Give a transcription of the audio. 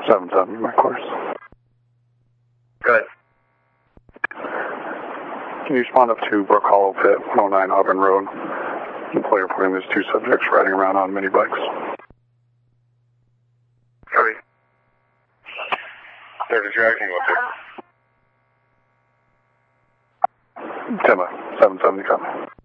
7-7, my course. Good. Can you respond up to Brook Hollow Pit, 109 Auburn Road? Employer reporting there's 2 subjects riding around on mini bikes. Sorry. They're distracting with it. Timma, 770 coming.